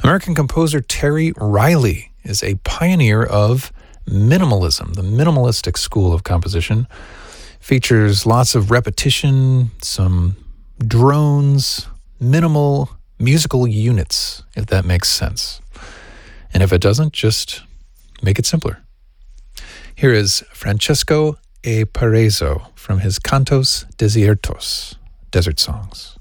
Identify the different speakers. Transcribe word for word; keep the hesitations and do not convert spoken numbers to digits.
Speaker 1: American composer Terry Riley is a pioneer of minimalism. The minimalistic school of composition features lots of repetition, some drones, minimal musical units, if that makes sense. And if it doesn't, just make it simpler. Here is Francesco E. Parezo from his Cantos Desiertos, Desert Songs.